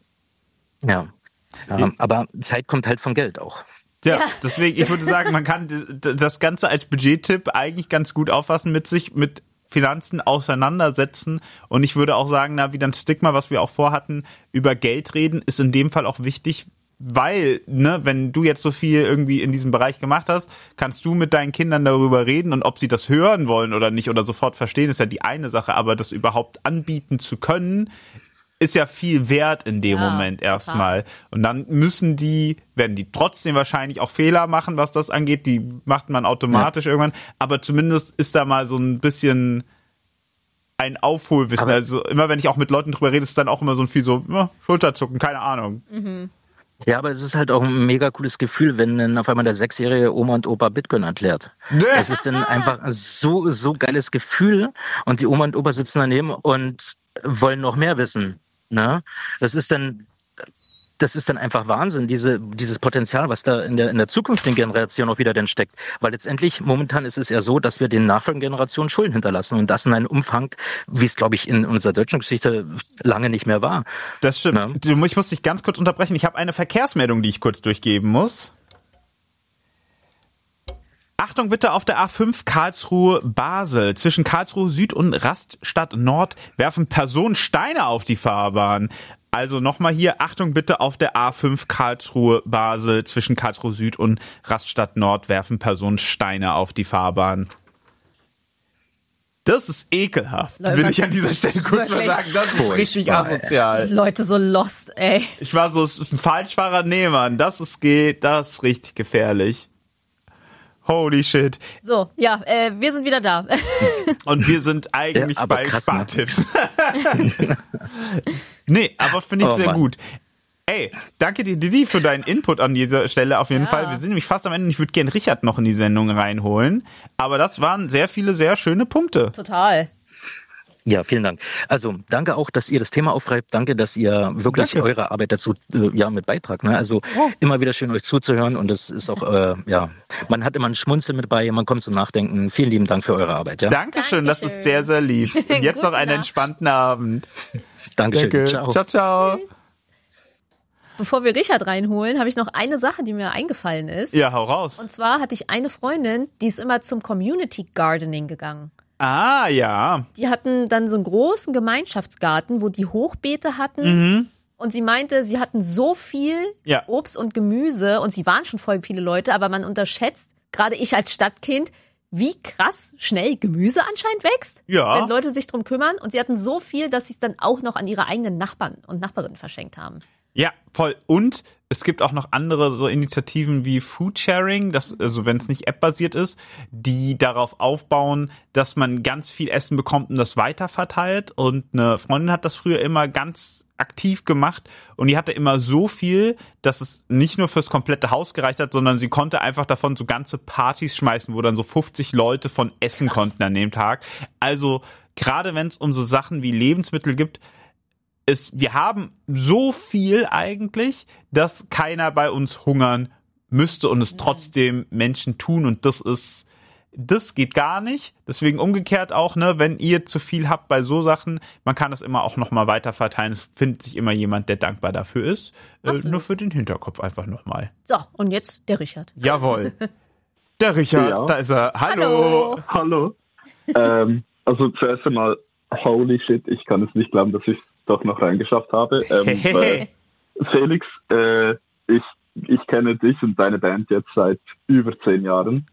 Ja. Aber Zeit kommt halt von Geld auch. Ja, deswegen, ich würde sagen, man kann das Ganze als Budgettipp eigentlich ganz gut auffassen, mit Finanzen auseinandersetzen. Und ich würde auch sagen, wieder ein Stigma, was wir auch vorhatten, über Geld reden, ist in dem Fall auch wichtig, weil, wenn du jetzt so viel irgendwie in diesem Bereich gemacht hast, kannst du mit deinen Kindern darüber reden, und ob sie das hören wollen oder nicht oder sofort verstehen, ist ja die eine Sache, aber das überhaupt anbieten zu können, ist ja viel wert in dem Moment erstmal. Und dann werden die trotzdem wahrscheinlich auch Fehler machen, was das angeht, die macht man automatisch irgendwann, aber zumindest ist da mal so ein bisschen ein Aufholwissen. Also immer, wenn ich auch mit Leuten drüber rede, ist dann auch immer so viel Schulterzucken, keine Ahnung. Ja, aber es ist halt auch ein mega cooles Gefühl, wenn dann auf einmal der 6-jährige Oma und Opa Bitcoin erklärt. Es ist dann einfach so geiles Gefühl, und die Oma und Opa sitzen daneben und wollen noch mehr wissen. Ne? Das ist dann einfach Wahnsinn, dieses Potenzial, was da in der zukünftigen Generation auch wieder denn steckt. Weil letztendlich, momentan ist es ja so, dass wir den nachfolgenden Generationen Schulden hinterlassen, und das in einem Umfang, wie es, glaube ich, in unserer deutschen Geschichte lange nicht mehr war. Das stimmt. Ja? Ich muss dich ganz kurz unterbrechen. Ich habe eine Verkehrsmeldung, die ich kurz durchgeben muss. Achtung bitte, auf der A5 Karlsruhe-Basel. Zwischen Karlsruhe Süd und Rastatt Nord werfen Personen Steine auf die Fahrbahn. Also nochmal hier, Achtung bitte, auf der A5 Karlsruhe-Basel. Zwischen Karlsruhe Süd und Rastatt Nord werfen Personen Steine auf die Fahrbahn. Das ist ekelhaft, Leute, will ich an dieser Stelle kurz mal sagen. Das ist richtig asozial. Die Leute so lost, ey. Ich war so, es ist ein Falschfahrer, nee, Mann, das ist richtig gefährlich. Holy shit. So, ja, wir sind wieder da. Und wir sind eigentlich bei Spartipps. Nee, aber finde ich sehr gut. Ey, danke dir, Didi, für deinen Input an dieser Stelle auf jeden Fall. Wir sind nämlich fast am Ende. Ich würde gern Richard noch in die Sendung reinholen. Aber das waren sehr viele, sehr schöne Punkte. Total. Ja, vielen Dank. Also danke auch, dass ihr das Thema aufgreift. Danke, dass ihr wirklich eure Arbeit dazu mit beitragt. Ne? Also immer wieder schön, euch zuzuhören, und es ist auch, man hat immer ein Schmunzeln mit bei, man kommt zum Nachdenken. Vielen lieben Dank für eure Arbeit. Ja? Dankeschön, das ist sehr, sehr lieb. Und jetzt noch einen entspannten Abend. Dankeschön. Danke. Ciao. Ciao, ciao. Tschüss. Bevor wir Richard reinholen, habe ich noch eine Sache, die mir eingefallen ist. Ja, hau raus. Und zwar hatte ich eine Freundin, die ist immer zum Community Gardening gegangen. Ah, ja. Die hatten dann so einen großen Gemeinschaftsgarten, wo die Hochbeete hatten. Und sie meinte, sie hatten so viel Obst und Gemüse, und sie waren schon voll viele Leute, aber man unterschätzt, gerade ich als Stadtkind, wie krass schnell Gemüse anscheinend wächst, wenn Leute sich drum kümmern. Und sie hatten so viel, dass sie es dann auch noch an ihre eigenen Nachbarn und Nachbarinnen verschenkt haben. Ja, voll. Und es gibt auch noch andere so Initiativen wie Foodsharing, also wenn es nicht App-basiert ist, die darauf aufbauen, dass man ganz viel Essen bekommt und das weiterverteilt. Und eine Freundin hat das früher immer ganz aktiv gemacht und die hatte immer so viel, dass es nicht nur fürs komplette Haus gereicht hat, sondern sie konnte einfach davon so ganze Partys schmeißen, wo dann so 50 Leute von essen konnten an dem Tag. Also gerade wenn es um so Sachen wie Lebensmittel gibt, wir haben so viel eigentlich, dass keiner bei uns hungern müsste und es trotzdem Menschen tun und das geht gar nicht. Deswegen umgekehrt auch, ne, wenn ihr zu viel habt bei so Sachen, man kann das immer auch nochmal weiter verteilen. Es findet sich immer jemand, der dankbar dafür ist. Nur für den Hinterkopf einfach nochmal. So, und jetzt der Richard. Jawohl. Der Richard, da ist er. Hallo. Hallo. Also zuerst einmal, holy shit, ich kann es nicht glauben, dass ich doch noch reingeschafft habe. Weil Felix, ich kenne dich und deine Band jetzt seit über 10 Jahren.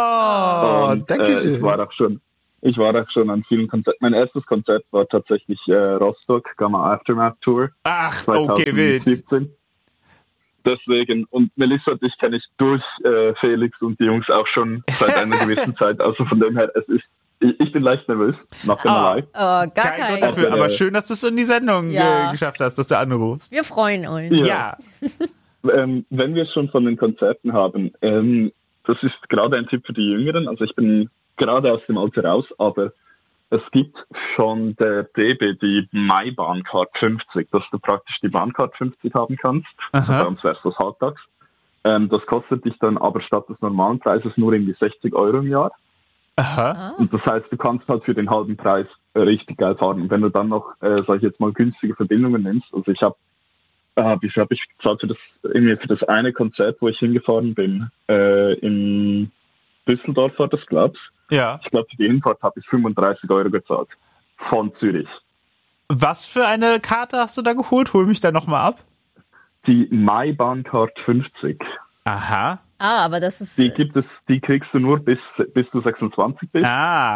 Danke schön. Ich war auch schon an vielen Konzerten. Mein erstes Konzert war tatsächlich Rostock, Gamma Aftermath Tour. Ach, 2017. Okay, wild. Deswegen, und Melissa und dich kenne ich durch Felix und die Jungs auch schon seit einer gewissen Zeit. Also von dem her, ich bin leicht nervös nach dem Live. Gar kein Grund dafür, aber schön, dass du es in die Sendung geschafft hast, dass du anrufst. Wir freuen uns. Ja. Wenn wir es schon von den Konzerten haben, das ist gerade ein Tipp für die Jüngeren. Also ich bin gerade aus dem Alter raus, aber es gibt schon der DB, die My-Bahncard 50, dass du praktisch die Bahncard 50 haben kannst. Bei uns wäre es das halbtags. Das kostet dich dann aber statt des normalen Preises nur irgendwie 60 € im Jahr. Und das heißt, du kannst halt für den halben Preis richtig geil fahren. Und wenn du dann noch, sag ich jetzt mal, günstige Verbindungen nimmst, also ich habe, wie viel habe ich gezahlt für das eine Konzert, wo ich hingefahren bin, in Düsseldorf war das, glaub's. Ja. Ich glaube, für die Hinfahrt habe ich 35 € gezahlt. Von Zürich. Was für eine Karte hast du da geholt? Hol mich da nochmal ab. Die My-Bahncard 50. Aha. Aber das ist... Die kriegst du nur bis du 26 bist.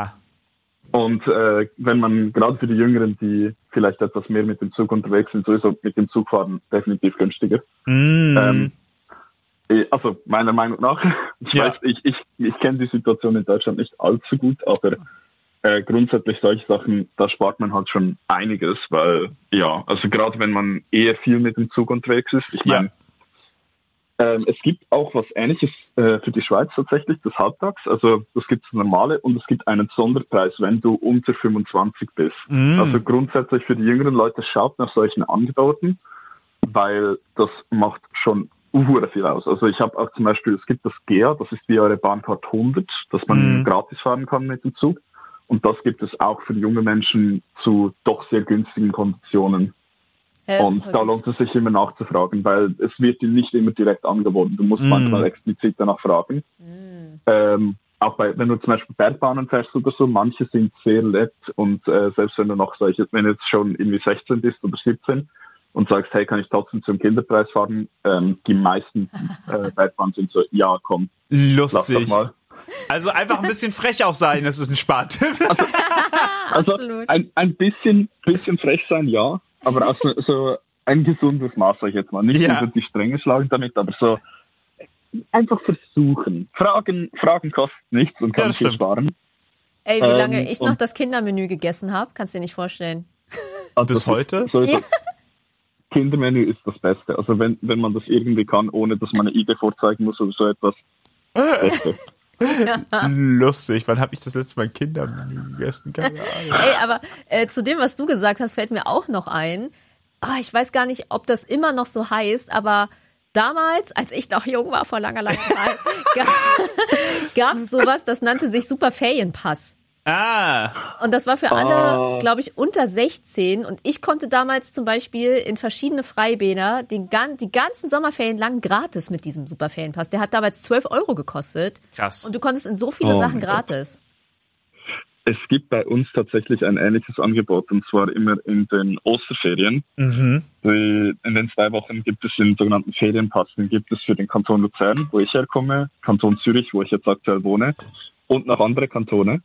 Und wenn man, gerade für die Jüngeren, die vielleicht etwas mehr mit dem Zug unterwegs sind, sowieso mit dem Zug fahren, definitiv günstiger. Also meiner Meinung nach. Ich kenne die Situation in Deutschland nicht allzu gut, aber grundsätzlich solche Sachen, da spart man halt schon einiges, weil, also gerade wenn man eher viel mit dem Zug unterwegs ist, ich meine, es gibt auch was Ähnliches für die Schweiz tatsächlich, das Halbtags. Also das gibt es normale und es gibt einen Sonderpreis, wenn du unter 25 bist. Also grundsätzlich für die jüngeren Leute, schaut nach solchen Angeboten, weil das macht schon viel aus. Also ich habe auch zum Beispiel, es gibt das GEA, das ist die eure Bahncard 100, dass man gratis fahren kann mit dem Zug. Und das gibt es auch für junge Menschen zu doch sehr günstigen Konditionen. Und da lohnt es sich immer nachzufragen, weil es wird dir nicht immer direkt angeboten. Du musst manchmal explizit danach fragen. Auch wenn du zum Beispiel Bergbahnen fährst oder so, manche sind sehr nett und selbst wenn du wenn du jetzt schon irgendwie 16 bist oder 17 und sagst, hey, kann ich trotzdem zum Kinderpreis fahren? Die meisten Bergbahnen sind so, ja, komm, lustig. Lass doch mal. Also einfach ein bisschen frech auch sein, das ist ein Spartipp. Also ein bisschen frech sein, ja. Aber auch so ein gesundes Maß, sag ich jetzt mal. Nicht über die Stränge schlagen damit, aber so einfach versuchen. Fragen kosten nichts und kann viel sparen. Ey, wie lange ich noch das Kindermenü gegessen habe, kannst du dir nicht vorstellen. Also bis heute? Kindermenü ist das Beste. Also wenn man das irgendwie kann, ohne dass man eine ID vorzeigen muss oder so etwas. Beste. Lustig, wann habe ich das letzte Mal ein Kindermenü gegessen? Keine Ahnung. Ey, aber zu dem, was du gesagt hast, fällt mir auch noch ein. Ich weiß gar nicht, ob das immer noch so heißt, aber damals, als ich noch jung war, vor langer Zeit, gab es sowas, das nannte sich Superferienpass. Und das war für alle, glaube ich, unter 16. Und ich konnte damals zum Beispiel in verschiedene Freibäder die ganzen Sommerferien lang gratis mit diesem Superferienpass. Der hat damals 12 € gekostet. Krass. Und du konntest in so viele Sachen gratis. Es gibt bei uns tatsächlich ein ähnliches Angebot, und zwar immer in den Osterferien. In den 2 Wochen gibt es den sogenannten Ferienpass. Den gibt es für den Kanton Luzern, wo ich herkomme, Kanton Zürich, wo ich jetzt aktuell wohne, und noch andere Kantone.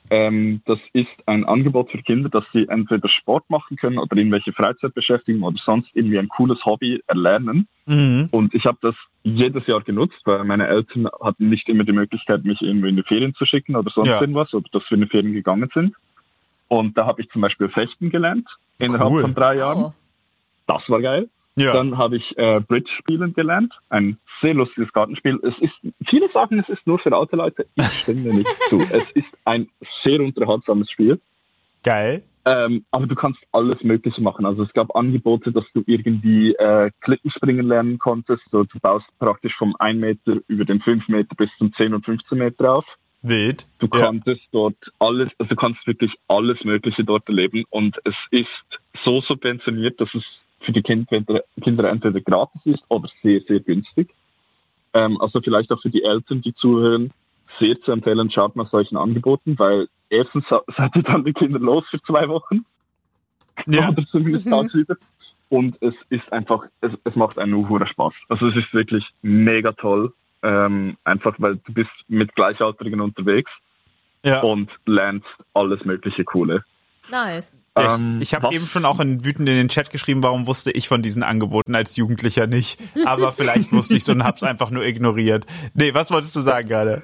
Das ist ein Angebot für Kinder, dass sie entweder Sport machen können oder irgendwelche Freizeitbeschäftigungen oder sonst irgendwie ein cooles Hobby erlernen. Mhm. Und ich habe das jedes Jahr genutzt, weil meine Eltern hatten nicht immer die Möglichkeit, mich irgendwie in die Ferien zu schicken oder sonst irgendwas, oder dass wir in die Ferien gegangen sind. Und da habe ich zum Beispiel Fechten gelernt innerhalb von 3 Jahren. Oh. Das war geil. Ja. Dann habe ich Bridge spielen gelernt. Ein sehr lustiges Kartenspiel. Viele sagen, es ist nur für alte Leute. Ich stimme nicht zu. Es ist ein sehr unterhaltsames Spiel. Geil. Aber du kannst alles Mögliche machen. Also es gab Angebote, dass du irgendwie Klippenspringen lernen konntest. So, du baust praktisch vom 1 Meter über den 5 Meter bis zum 10 und 15 Meter auf. Wild. Du konntest dort alles, also du kannst wirklich alles Mögliche dort erleben. Und es ist so subventioniert, dass es für die Kinder entweder gratis ist oder sehr, sehr günstig. Also vielleicht auch für die Eltern, die zuhören, sehr zu empfehlen, schaut nach solchen Angeboten, weil erstens seid ihr dann die Kinder los für 2 Wochen. Ja. Oder zumindest tagsüber. Und es ist einfach, es macht einen nur Spaß. Also es ist wirklich mega toll. Einfach, weil du bist mit Gleichaltrigen unterwegs und lernst alles mögliche Coole. Nice. Ich habe eben schon auch wütend in den Chat geschrieben, warum wusste ich von diesen Angeboten als Jugendlicher nicht. Aber vielleicht wusste ich es und hab's einfach nur ignoriert. Nee, was wolltest du sagen gerade?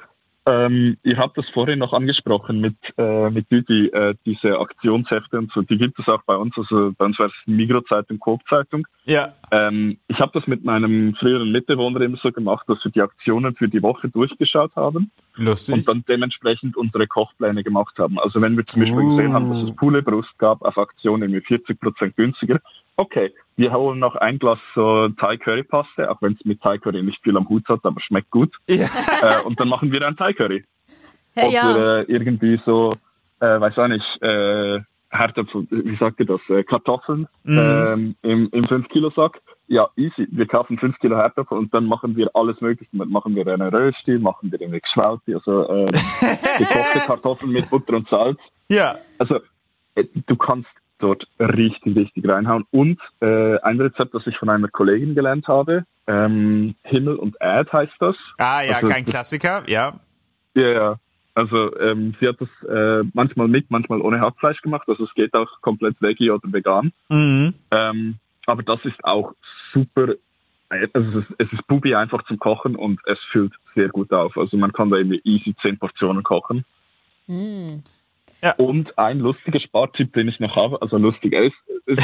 Ihr habt das vorhin noch angesprochen mit Düdi, diese Aktionshefte und so, die gibt es auch bei uns, also bei uns war es Migros-Zeitung, Coop-Zeitung. Ja. Ich habe das mit meinem früheren Mitbewohner immer so gemacht, dass wir die Aktionen für die Woche durchgeschaut haben. Lustig. Und dann dementsprechend unsere Kochpläne gemacht haben. Also wenn wir zum Beispiel gesehen haben, dass es Pouletbrust gab auf Aktion irgendwie 40% günstiger, okay, wir holen noch ein Glas so Thai-Curry-Paste, auch wenn es mit Thai-Curry nicht viel am Hut hat, aber schmeckt gut. Ja. Und dann machen wir ein Thai-Curry. Oder irgendwie so, weiß auch nicht, Herdöpfel, wie sagt ihr das? Kartoffeln im 5-Kilo-Sack. Ja, easy. Wir kaufen 5 Kilo Herdöpfel und dann machen wir alles Mögliche. Dann machen wir eine Rösti, machen wir eine Geschwauti, also gekochte Kartoffeln mit Butter und Salz. Ja. Also du kannst dort richtig, richtig reinhauen. Und ein Rezept, das ich von einer Kollegin gelernt habe, Himmel und Erd heißt das. Ah ja, also, kein Klassiker, ja. Ja. Also sie hat das manchmal mit, manchmal ohne Hackfleisch gemacht. Also es geht auch komplett veggie oder vegan. Mhm. Aber das ist auch super. Also es ist Bubi einfach zum Kochen und es füllt sehr gut auf. Also man kann da irgendwie easy 10 Portionen kochen. Mhm. Ja. Und ein lustiger Spartipp, den ich noch habe, also lustig ist,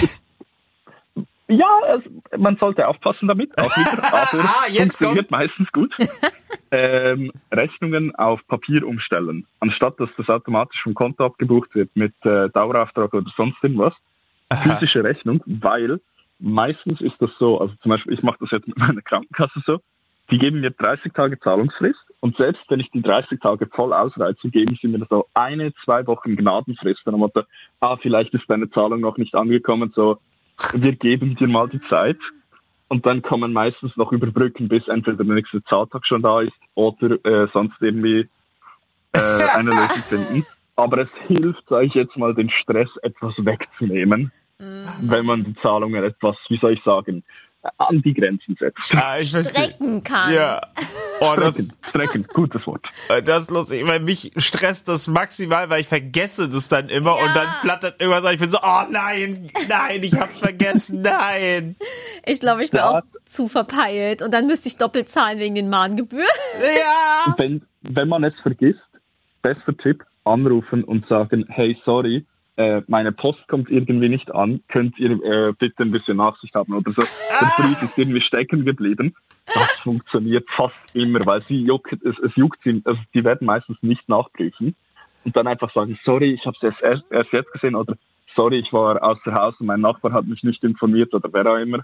man sollte aufpassen damit, auch wieder, aber funktioniert meistens gut. Rechnungen auf Papier umstellen, anstatt dass das automatisch vom Konto abgebucht wird mit Dauerauftrag oder sonst irgendwas. Physische Rechnung, weil meistens ist das so, also zum Beispiel, ich mache das jetzt mit meiner Krankenkasse so, die geben mir 30 Tage Zahlungsfrist und selbst wenn ich die 30 Tage voll ausreize, geben sie mir so 1-2 Wochen Gnadenfrist. Dann Motto, vielleicht ist deine Zahlung noch nicht angekommen, so, wir geben dir mal die Zeit. Und dann kann man meistens noch überbrücken, bis entweder der nächste Zahltag schon da ist oder sonst irgendwie eine Lösung finden. Aber es hilft, sage ich jetzt mal, den Stress etwas wegzunehmen, wenn man die Zahlungen etwas, wie soll ich sagen, an die Grenzen setzt. Strecken kann. Ja. Oh, Strecken, gutes Wort. Das ist lustig, weil mich stresst das maximal, weil ich vergesse das dann immer und dann flattert irgendwas an. Ich bin so, oh nein, ich hab's vergessen, nein. Ich glaube, ich bin auch zu verpeilt und dann müsste ich doppelt zahlen wegen den Mahngebühren. Ja. Wenn man es vergisst, bester Tipp, anrufen und sagen, hey, sorry, meine Post kommt irgendwie nicht an, könnt ihr bitte ein bisschen Nachsicht haben oder so. Der Brief ist irgendwie stecken geblieben. Das funktioniert fast immer, weil es juckt sie, also die werden meistens nicht nachprüfen und dann einfach sagen, sorry, ich habe es erst jetzt gesehen oder sorry, ich war außer Haus und mein Nachbar hat mich nicht informiert oder wer auch immer.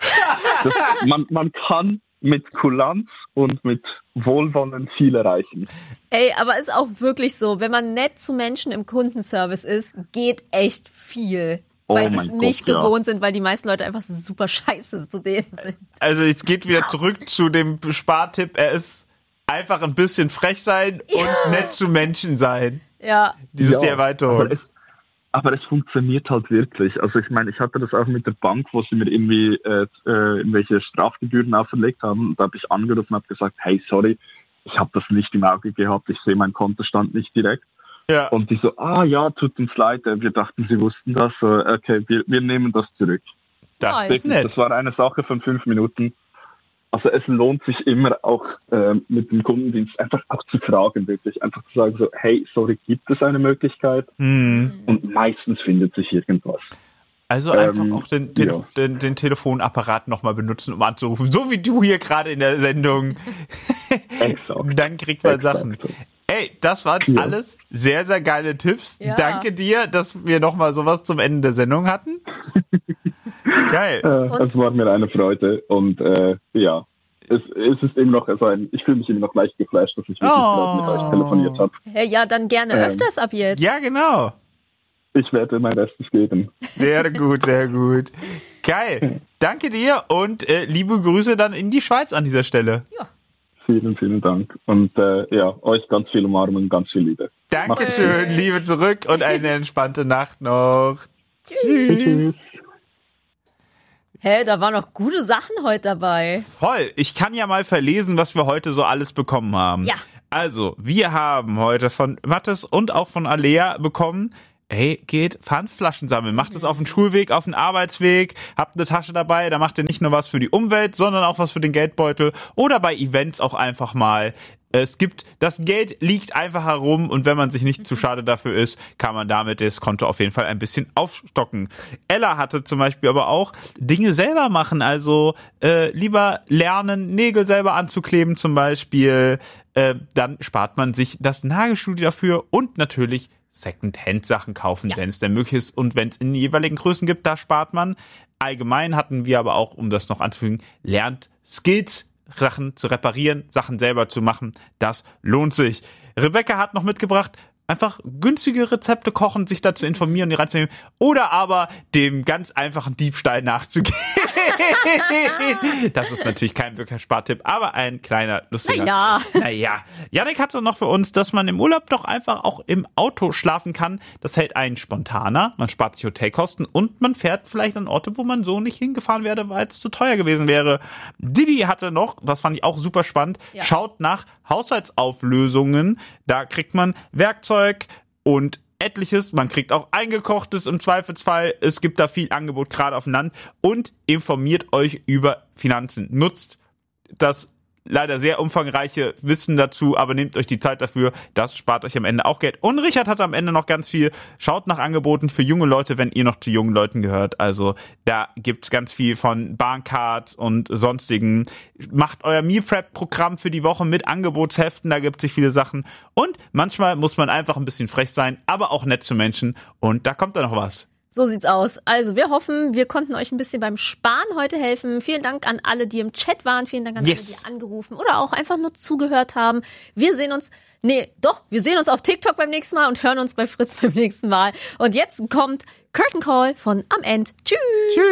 Man kann mit Kulanz und mit Wohlwollen viel erreichen. Ey, aber ist auch wirklich so, wenn man nett zu Menschen im Kundenservice ist, geht echt viel. Weil sie es nicht gewohnt sind, weil die meisten Leute einfach super scheiße zu denen sind. Also es geht wieder zurück zu dem Spartipp, er ist einfach ein bisschen frech sein und nett zu Menschen sein. Ja. Die Erweiterung. Aber es funktioniert halt wirklich. Also ich meine, ich hatte das auch mit der Bank, wo sie mir irgendwie irgendwelche Strafgebühren auferlegt haben. Und da habe ich angerufen und habe gesagt, hey, sorry, ich habe das nicht im Auge gehabt, ich sehe meinen Kontostand nicht direkt. Ja. Und die so, ja, tut uns leid, wir dachten, sie wussten das. Okay, wir nehmen das zurück. Das ist nett. Das war eine Sache von 5 Minuten. Also es lohnt sich immer auch mit dem Kundendienst einfach auch zu fragen, wirklich. Einfach zu sagen so, hey, sorry, gibt es eine Möglichkeit? Und meistens findet sich irgendwas. Also einfach auch den Telefonapparat nochmal benutzen, um anzurufen. So wie du hier gerade in der Sendung. Exakt. Dann kriegt man Sachen. Ey, das waren alles sehr, sehr geile Tipps. Ja. Danke dir, dass wir nochmal sowas zum Ende der Sendung hatten. Geil. Es war mir eine Freude und es ist immer noch, ich fühle mich immer noch leicht geflasht, dass ich wirklich gerade mit euch telefoniert habe. Ja, dann gerne öfters ab jetzt. Ja, genau. Ich werde mein Bestes geben. Sehr gut, sehr gut. Geil. Danke dir und liebe Grüße dann in die Schweiz an dieser Stelle. Ja. Vielen, vielen Dank. Und euch ganz viel Umarmung, ganz viel Liebe. Dankeschön, Liebe zurück und eine entspannte Nacht noch. Tschüss. Da waren noch gute Sachen heute dabei. Voll. Ich kann ja mal verlesen, was wir heute so alles bekommen haben. Ja. Also, wir haben heute von Mathis und auch von Alea bekommen, geht Pfandflaschen sammeln. Macht es auf dem Schulweg, auf dem Arbeitsweg, habt eine Tasche dabei, da macht ihr nicht nur was für die Umwelt, sondern auch was für den Geldbeutel oder bei Events auch einfach mal. Das Geld liegt einfach herum und wenn man sich nicht zu schade dafür ist, kann man damit das Konto auf jeden Fall ein bisschen aufstocken. Ella hatte zum Beispiel aber auch Dinge selber machen, also lieber lernen, Nägel selber anzukleben zum Beispiel, dann spart man sich das Nagelstudio dafür und natürlich Second-Hand-Sachen kaufen, wenn es denn möglich ist und wenn es in jeweiligen Größen gibt, da spart man. Allgemein hatten wir aber auch, um das noch anzufügen, lernt Skills, Sachen zu reparieren, Sachen selber zu machen. Das lohnt sich. Rebecca hat noch mitgebracht, einfach günstige Rezepte kochen, sich dazu informieren, die reinzunehmen oder aber dem ganz einfachen Diebstahl nachzugehen. Das ist natürlich kein wirklicher Spartipp, aber ein kleiner, lustiger. Naja. Yannick hatte noch für uns, dass man im Urlaub doch einfach auch im Auto schlafen kann. Das hält einen spontaner, man spart sich Hotelkosten und man fährt vielleicht an Orte, wo man so nicht hingefahren wäre, weil es zu teuer gewesen wäre. Didi hatte noch, das fand ich auch super spannend, schaut nach Haushaltsauflösungen. Da kriegt man Werkzeug und etliches. Man kriegt auch eingekochtes im Zweifelsfall. Es gibt da viel Angebot gerade auf dem Land und informiert euch über Finanzen. Nutzt das leider sehr umfangreiche Wissen dazu, aber nehmt euch die Zeit dafür. Das spart euch am Ende auch Geld. Und Richard hat am Ende noch ganz viel. Schaut nach Angeboten für junge Leute, wenn ihr noch zu jungen Leuten gehört. Also da gibt's ganz viel von Bahncards und sonstigen. Macht euer Meal Prep Programm für die Woche mit Angebotsheften. Da gibt es viele Sachen. Und manchmal muss man einfach ein bisschen frech sein, aber auch nett zu Menschen. Und da kommt dann noch was. So sieht's aus. Also wir hoffen, wir konnten euch ein bisschen beim Sparen heute helfen. Vielen Dank an alle, die im Chat waren. Vielen Dank an alle, die angerufen oder auch einfach nur zugehört haben. Wir sehen uns auf TikTok beim nächsten Mal und hören uns bei Fritz beim nächsten Mal. Und jetzt kommt Curtain Call von Am End. Tschüss.